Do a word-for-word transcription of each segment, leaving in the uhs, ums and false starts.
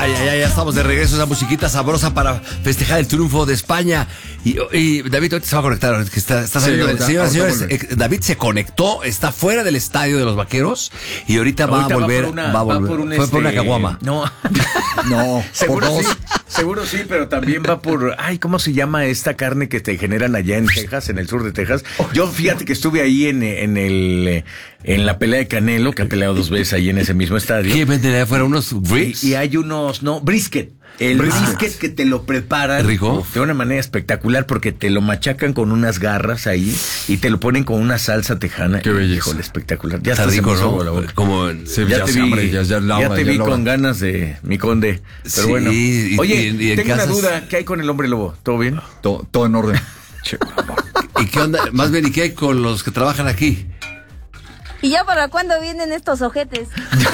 Ay, ay, ay, ya estamos de regreso, esa musiquita sabrosa para festejar el triunfo de España. Y, y David, ahorita se va a conectar, que está, está saliendo. Sí, ahorita, señoras y señores, eh, David se conectó, está fuera del estadio de los Vaqueros y ahorita, ahorita va a volver. Va, por una, va a volver. Va por un Fue este... por una caguama. No, no, seguro sí, seguro sí, pero también va por, ay, ¿cómo se llama esta carne que te generan allá en Texas, en el sur de Texas? Yo fíjate que estuve ahí en, en el, en la pelea de Canelo, que ha peleado dos veces ahí en ese mismo estadio. ¿Qué venden allá afuera? ¿Unos ribs? Y, y hay unos, no, brisket. El brisket, brisket que te lo preparan ¿Rico? De una manera espectacular porque te lo machacan con unas garras ahí y te lo ponen con una salsa tejana. Qué belleza. Híjole, espectacular. Ya está rico, ¿no? Como sí, ya, ya te vi, hambre, ya, ya, Laura, ya te vi ya con ganas de mi conde. Pero sí, bueno. Y, oye, y, y tengo casas... una duda. ¿Qué hay con el hombre lobo? ¿Todo bien? Todo, todo en orden. ¿Y qué onda? Más bien, ¿y qué hay con los que trabajan aquí? ¿Y ya para cuándo vienen estos ojetes?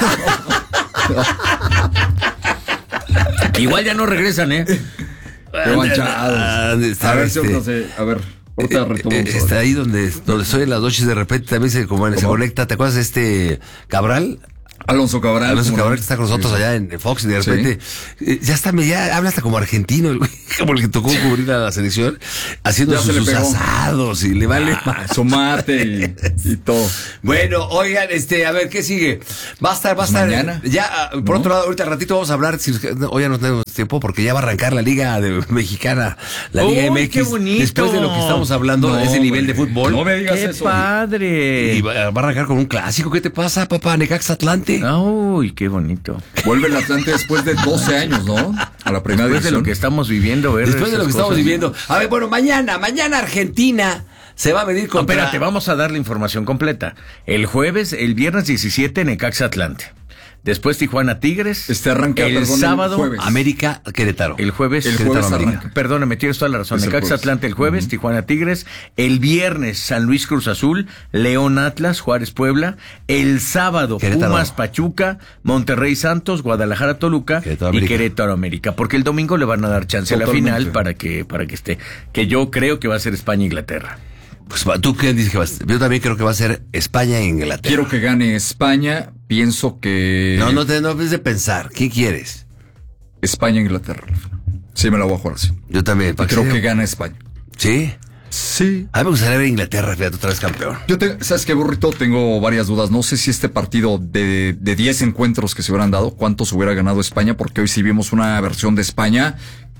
Igual ya no regresan, ¿eh? Qué manchados. A ver, este, a ver, ahorita retomamos. Está ahora. Ahí donde, donde estoy en las noches, de repente también se, como, se conecta. ¿Te acuerdas de este Cabral? Alonso Cabral. Alonso Cabral que está con nosotros sí, allá en Fox y de repente sí. ya está, ya habla hasta como argentino, el güey, como el que tocó cubrir a la selección, haciendo sus, sus asados y le vale ah, su mate y, y todo. Bueno, oigan, este, a ver, ¿qué sigue? Va a estar, va a estar. Mañana. Ya, por ¿no? otro lado, ahorita al ratito vamos a hablar, si, hoy ya no tenemos tiempo porque ya va a arrancar la Liga de, Mexicana, la Liga ¡Uy, M X. Qué bonito! Después de lo que estamos hablando, no, ese nivel de fútbol. No me digas ¡Qué eso! padre! Y va, va a arrancar con un clásico. ¿Qué te pasa, papá? Necaxa Atlante. ¡Uy, qué bonito! Vuelve el Atlante después de doce años, ¿no? A la primera Después división. de lo que estamos viviendo, ver Después de lo que cosas. estamos viviendo. A ver, bueno, mañana, mañana Argentina se va a medir contra... No, espérate, vamos a dar la información completa. El jueves, el viernes diecisiete, Necaxa Atlante. Después Tijuana Tigres. Este arranca, el perdón, sábado. el jueves. América Querétaro. El jueves. El jueves arranca. Perdóname, tienes toda la razón. Necaxa Atlante el jueves, uh-huh. Tijuana Tigres. El viernes San Luis Cruz Azul, León Atlas, Juárez Puebla. El sábado Querétaro. Pumas Pachuca, Monterrey Santos, Guadalajara Toluca Querétaro, y Querétaro América. Porque el domingo le van a dar chance Totalmente. a la final para que, para que esté. Que yo creo que va a ser España e Inglaterra. Pues tú qué dices que va a ser? Yo también creo que va a ser España e Inglaterra. Quiero que gane España. Pienso que... No, no te no debes de pensar. ¿Qué quieres? España e Inglaterra. Sí, me la voy a jugar así. Yo también. Creo que, que gana España. ¿Sí? Sí. A mí me gustaría ver Inglaterra, fíjate, otra vez campeón. Yo te, ¿sabes qué, burrito? Tengo varias dudas. No sé si este partido de de diez encuentros que se hubieran dado, cuántos hubiera ganado España, porque hoy sí vimos una versión de España...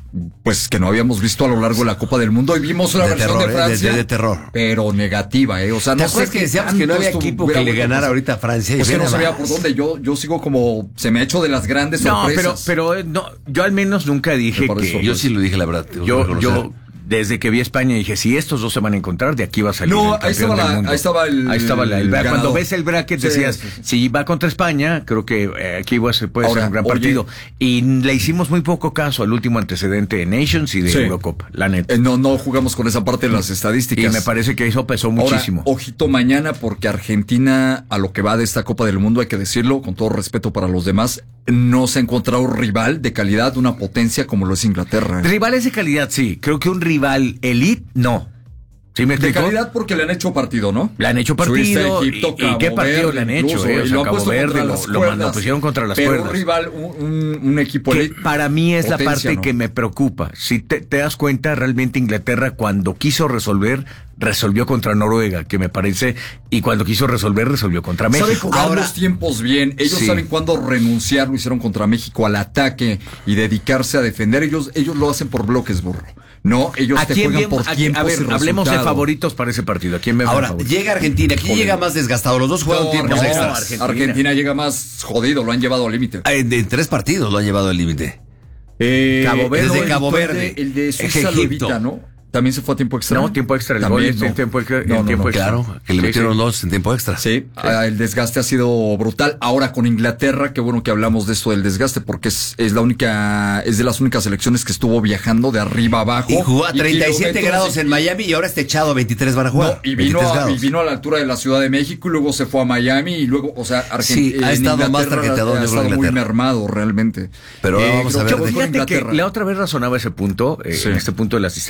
pues que no habíamos visto a lo largo de la Copa del Mundo. Hoy vimos una de versión terror, de Francia, eh, de, de terror, pero negativa, eh. O sea, ¿te no sé que decíamos que no había equipo que le ganara ahorita a Francia? Pues que no sabía por dónde. Yo, yo sigo como se me ha hecho de las grandes no, sorpresas. pero, pero no, yo al menos nunca dije que. Yo sí lo dije, la verdad. Yo, yo. Desde que vi a España dije, si estos dos se van a encontrar, de aquí va a salir no, el ahí estaba, del la, mundo. ahí estaba el Ahí estaba la, el, el Cuando ves el bracket sí, decías, sí, sí. si va contra España, creo que eh, aquí va a ser, puede Ahora, ser un gran oye, partido. Y le hicimos muy poco caso al último antecedente de Nations y de sí. Eurocopa, la neta. Eh, no, no jugamos con esa parte de las estadísticas. Y me parece que eso pesó muchísimo. Ahora, ojito mañana, porque Argentina, a lo que va de esta Copa del Mundo, hay que decirlo, con todo respeto para los demás, no se ha encontrado un rival de calidad, una potencia como lo es Inglaterra. ¿eh? Rivales de calidad, sí. Creo que un rival elite, no. ¿Sí me de explicó? calidad porque le han hecho partido, ¿no? Le han hecho partido. Egipto, y, ¿Y qué partido Verde, le han hecho? incluso, Eh? O sea, lo Cabo Verde lo, lo, lo pusieron contra las pero cuerdas. un rival, un, un, un equipo que elite, para mí es potencia, la parte ¿no? que me preocupa. Si te, te das cuenta, realmente Inglaterra cuando quiso resolver, resolvió contra Noruega, que me parece, y cuando quiso resolver, resolvió contra México. Saben jugar Ahora, los tiempos bien. Ellos sí. saben cuándo renunciar, lo hicieron contra México al ataque y dedicarse a defender. Ellos, ellos lo hacen por bloques, burro. No, ellos ¿A te quién juegan bien, por a, tiempos a ver, y hablemos de resultado. favoritos para ese partido. ¿A quién vemos Ahora, favorito? llega Argentina. ¿Quién Joder. llega más desgastado? Los dos juegan No, tiempos no, extras. Argentina. Argentina llega más jodido, lo han llevado al límite. En, en tres partidos lo han llevado al límite. Eh, Cabo Verde, desde el Cabo de- Verde. El de Suiza lo Egipto. evita, ¿no? También se fue a tiempo extra. No, tiempo extra. El También, gol no. en tiempo, extra, No, en no, tiempo no, extra. Claro, que le Sí, metieron sí. dos en tiempo extra. Sí, ah, el desgaste ha sido brutal. Ahora con Inglaterra, qué bueno que hablamos de esto del desgaste, porque es, es la única, es de las únicas selecciones que estuvo viajando de arriba abajo. Y jugó a treinta y siete kilómetros grados en Miami y ahora está echado a veintitrés van a jugar. No, y vino a, grados. y vino a la altura de la Ciudad de México y luego se fue a Miami y luego, o sea, Argentina. Sí, ha estado más tarjeteado, Ha yo creo, estado muy Inglaterra. mermado realmente. Pero Eh, vamos a creo ver. que de- con Fíjate que Inglaterra. la otra vez razonaba ese punto, eh, Sí. en este punto de las distancias.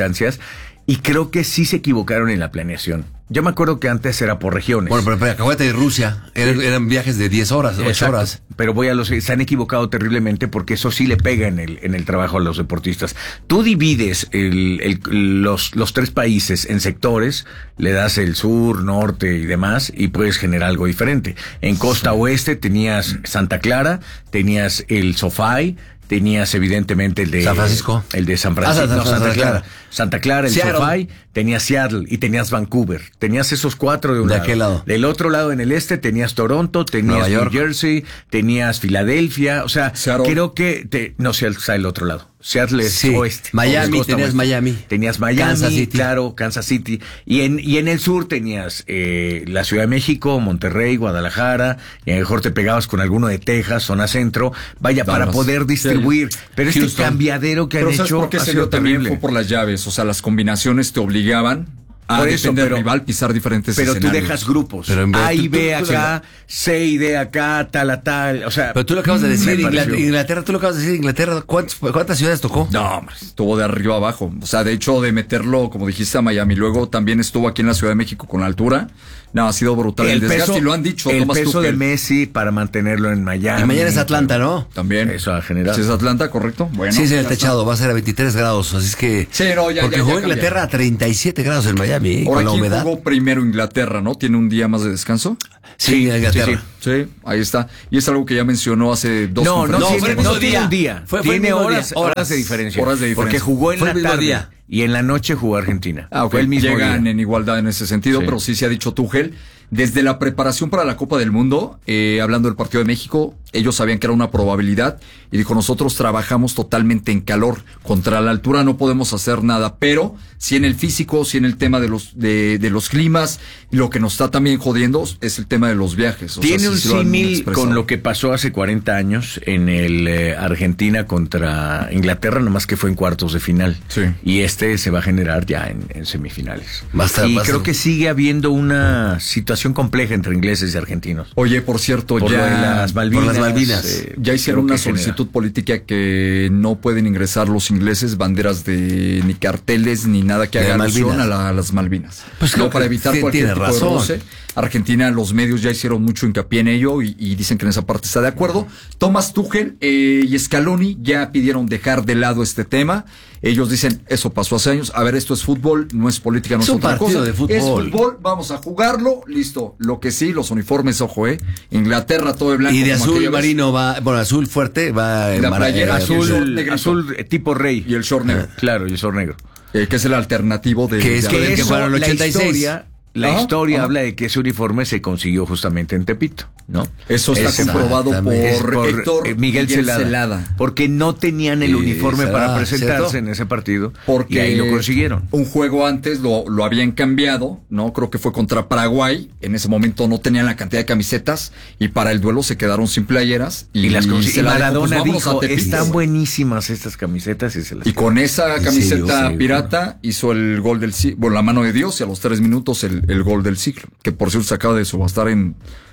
Y creo que sí se equivocaron en la planeación. Yo me acuerdo que antes era por regiones. Bueno, pero, pero acuérdate de Rusia. Eran, eran viajes de diez horas, ocho Exacto. horas. Pero voy a los se han equivocado terriblemente porque eso sí le pega en el en el trabajo a los deportistas. Tú divides el, el, los los tres países en sectores, le das el sur, norte y demás y puedes generar algo diferente. En costa oeste tenías Santa Clara, tenías el SoFi, tenías evidentemente el de San Francisco, el de San Francisco, ah, Santa, no, Santa, Santa Clara, Clara, Santa Clara, el Seattle. SoFi, tenías Seattle y tenías Vancouver. Tenías esos cuatro de un ¿De lado. aquel lado? Del otro lado en el este tenías Toronto, tenías Nueva New York. Jersey, tenías Filadelfia, o sea, Seattle. creo que te, no sé, está el otro lado. Seattle es Sí, oeste. Miami, o es costa tenías oeste. Miami. Tenías Miami, Kansas City. claro, Kansas City. Y en, y en el sur tenías eh, la Ciudad de México, Monterrey, Guadalajara, y a lo mejor te pegabas con alguno de Texas, zona centro, vaya, para Dallas. poder distribuir. Pero este Houston. cambiadero que Pero han ¿sabes hecho por qué ha se sido dio también? terrible. Fue por las llaves, o sea, las combinaciones te obligaban a, Por eso, depende pero- del rival, pisar diferentes Pero tú escenarios. dejas grupos. Pero en vez- A y tú- tú- B tú- acá, C y D acá, tal a tal. O sea, Pero tú lo acabas de decir, me Inglaterra, pareció. Inglaterra, tú lo acabas de decir, Inglaterra, ¿cuántas, cuántas ciudades tocó? No, hombre, estuvo de arriba abajo. O sea, de hecho, de meterlo, como dijiste, a Miami. Luego también estuvo aquí en la Ciudad de México con la altura. No, ha sido brutal el, El desgaste. peso, Y lo han dicho, el Thomas peso de Tuchel. Messi para mantenerlo en Miami. Y mañana es Atlanta, ¿no? También. Eso ha generado. ¿Sí es Atlanta, correcto? Bueno. Sí, es en el ya techado, va a ser a veintitrés grados, así es que... Sí, no, ya- Porque ya- jugó ya cambia. Inglaterra a treinta y siete grados en Miami, ¿eh? está. Ahora, con la ¿quién humedad. jugó primero Inglaterra, no? ¿Tiene un día más de descanso? Sí, Sí, Inglaterra. sí, Sí, ahí está. Y es algo que ya mencionó hace dos No, no, No, conferencias. fue el tiene, mismo no tiene día. un día. Fue- fue el tiene mismo horas, día. horas Horas. de diferencia. Horas de Porque diferencia. jugó en Fue la el mismo tarde día. y en la noche jugó Argentina. Ah, ok. Fue el mismo Llegan día. en igualdad en ese sentido, Sí. pero sí se ha dicho Tuchel. Desde la preparación para la Copa del Mundo, eh, hablando del partido de México, ellos sabían que era una probabilidad y dijo, nosotros trabajamos totalmente en calor. Contra la altura no podemos hacer nada, pero sí en el físico, sí en el tema de los de, de los climas. Lo que nos está también jodiendo es el tema de los viajes. O sea, Tiene sí un se lo han símil expresado. con lo que pasó hace cuarenta años en el eh, Argentina contra Inglaterra, nomás que fue en cuartos de final. Sí. Y este se va a generar ya en, en semifinales. Va a estar- y va a creo ser- que sigue habiendo una situación compleja entre ingleses y argentinos. Oye, por cierto, Por ya... lo de las Malvinas. por las Malvinas. eh, Ya hicieron creo una que genera. solicitud política que no pueden ingresar los ingleses banderas de ni carteles ni nada que De haga alusión Malvinas. a, la- a las Malvinas. Pues creo no, para que evitar ti- cualquier tiene tipo razón. de roce. Argentina, los medios ya hicieron mucho hincapié en ello y, y dicen que en esa parte está de acuerdo. Thomas Tuchel eh, y Scaloni ya pidieron dejar de lado este tema. Ellos dicen, eso pasó hace años. A ver, esto es fútbol, no es política, no es, Es un otra partido cosa. de fútbol. Es fútbol, vamos a jugarlo, listo. Lo que sí, los uniformes, ojo, eh. Inglaterra todo de blanco. Y de como azul aquella vez. marino va, bueno, azul fuerte va en La mara- playera eh, azul. Azul, negrito. azul eh, tipo rey. Y el short negro. Claro, y el short negro. Eh, que es el alternativo de... Que es de- que- Que que eso, jugaron el la ochenta y seis. historia, la Ajá, historia ajá. habla de que ese uniforme se consiguió justamente en Tepito, ¿no? Eso está Ese- comprobado por, Exactamente. Es por, Héctor eh, Miguel, Celada, Porque no tenían el Sí, uniforme Celada, para presentarse ¿cierto? en ese partido. Porque y ahí lo consiguieron. Un juego antes lo, lo habían cambiado, ¿no? Creo que fue contra Paraguay. En ese momento no tenían la cantidad de camisetas y para el duelo se quedaron sin playeras. Y, Y, las se consiguieron. la dejó, Maradona pues, vámonos a dijo, Tepito. están buenísimas estas camisetas y se las Y con esa Sí, camiseta sí, sí. pirata hizo el gol del siglo, bueno, la mano de Dios y a los tres minutos el, el gol del siglo, que por cierto se acaba de subastar en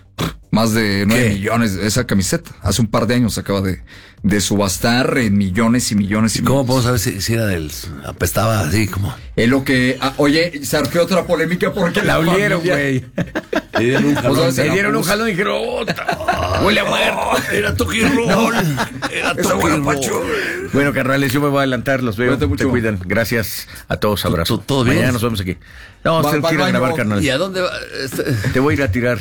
más de nueve ¿Qué? millones esa camiseta. Hace un par de años se acaba de, de subastar en millones y millones y ¿Y cómo millones. podemos saber si, si era del... apestaba así como... Es lo que, ah, oye, surgió otra polémica porque La olieron, familia- güey. Le dieron un jalón. sabes, Le la dieron un pus- jalón y dijeron, "Ota, huele a muerto". Era Toki Roll. Era Esa Toki guarapacho. Roll. Bueno, carnales, yo me voy a adelantar, los veo. Cuídate mucho. Te cuidan. Gracias a todos, abrazo. ¿Todo- todo bien? Mañana nos vemos aquí. No, Va- tengo va que ir a al grabar, baño. carnal. ¿Y a dónde va? Este- Te voy a ir a tirar.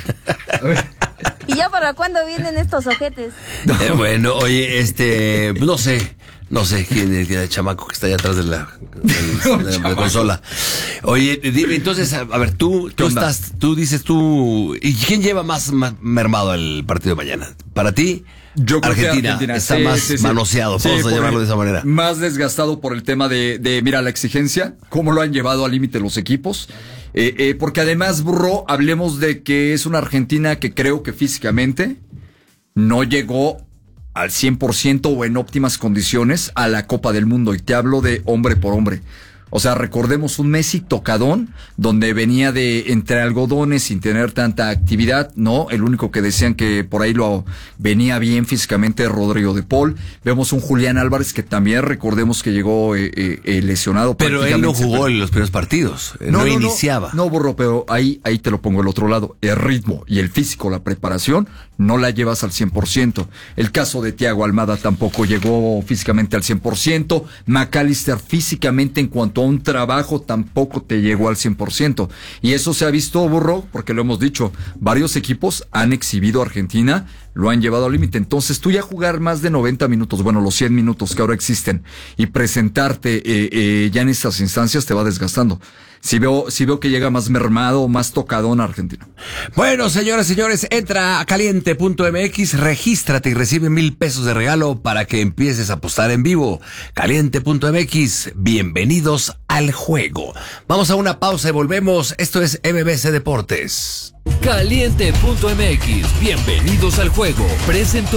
¿Y ya para cuándo vienen estos ojetes? Eh, bueno, oye, este, no sé, no sé quién es el chamaco que está allá atrás de la, del- de la consola. Oye, dime, entonces, a, a ver, tú, tú onda? estás, tú dices tú, ¿y quién lleva más, ma- mermado el partido de mañana? Para ti, Yo creo que Argentina, está sí, más sí, sí. manoseado, Sí, vamos a por llamarlo el- de esa manera. Más desgastado por el tema de, de mira, la exigencia, cómo lo han llevado al límite los equipos. Eh, eh, porque además, Burro, hablemos de que es una Argentina que creo que físicamente no llegó al cien por ciento o en óptimas condiciones a la Copa del Mundo. Y te hablo de hombre por hombre. O sea, recordemos un Messi tocadón, donde venía de entre algodones sin tener tanta actividad, ¿no? El único que decían que por ahí lo venía bien físicamente, Rodrigo de Paul. Vemos un Julián Álvarez que también recordemos que llegó eh, eh, lesionado. Pero él no jugó en los primeros partidos, no, no, no iniciaba. No, no, Burro, pero ahí, ahí te lo pongo el otro lado. El ritmo y el físico, la preparación, no la llevas al cien por ciento. El caso de Thiago Almada tampoco llegó físicamente al cien por ciento. McAllister físicamente en cuanto a un trabajo tampoco te llegó al cien por ciento. Y eso se ha visto, Burro, porque lo hemos dicho, varios equipos han exhibido a Argentina, lo han llevado al límite. Entonces tú ya jugar más de noventa minutos, bueno, los cien minutos que ahora existen, y presentarte eh, eh, ya en estas instancias te va desgastando. Si veo, si veo que llega más mermado, más tocadón a Argentina. Bueno, señoras y señores, entra a caliente punto m x, regístrate y recibe mil pesos de regalo para que empieces a apostar en vivo. caliente punto m x, bienvenidos al juego. Vamos a una pausa y volvemos. Esto es M B C Deportes. caliente punto m x, bienvenidos al juego. Presentó.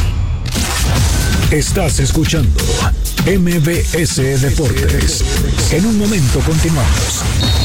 Estás escuchando M B S Deportes. En un momento continuamos.